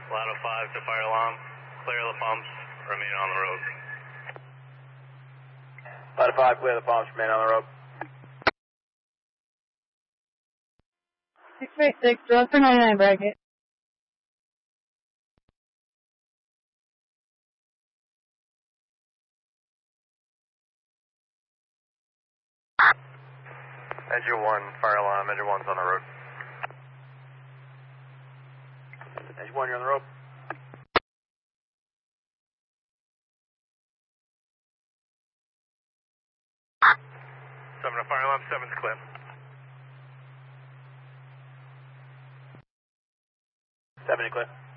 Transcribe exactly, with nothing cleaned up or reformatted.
Lotto five to fire alarm. Clear the pumps. Remain on the road. Lotto five, clear the pumps. Remain on the road. six eight six, direct for ninety-nine bracket. Edger one, fire alarm. Edger one's on the road. Edger one, you're on the road. Seven to fire alarm, seven's clear. Seven to clear.